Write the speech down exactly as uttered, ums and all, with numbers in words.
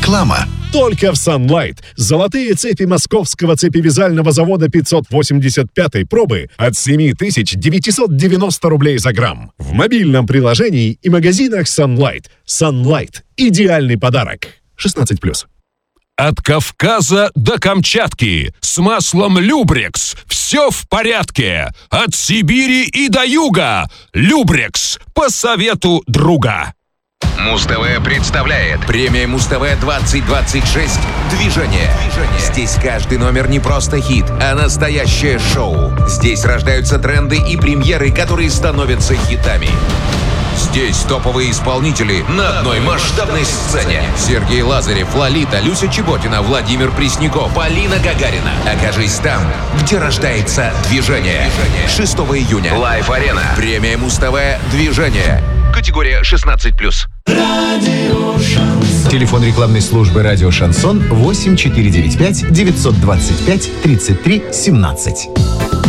Реклама. Только в Sunlight. Золотые цепи московского цепевязального завода пятьсот восемьдесят пятой пробы от семь тысяч девятьсот девяносто рублей за грамм. В мобильном приложении и магазинах Sunlight. Sunlight. Идеальный подарок. шестнадцать плюс. От Кавказа до Камчатки с маслом Любрекс все в порядке. От Сибири и до юга Любрекс по совету друга. Муз-ТВ представляет премия Муз-ТВ двадцать двадцать шесть «Движение». Движение. Здесь каждый номер не просто хит, а настоящее шоу. Здесь рождаются тренды и премьеры, которые становятся хитами. Здесь топовые исполнители на одной масштабной сцене. Сергей Лазарев, Лолита, Люся Чеботина, Владимир Пресняков, Полина Гагарина. Окажись там, где рождается движение. шестого июня. Лайв-арена. Премия Муз-ТВ «Движение». Категория шестнадцать плюс. Телефон рекламной службы «Радио Шансон» восемь четыре девять пять девятьсот двадцать пять тридцать три семнадцать.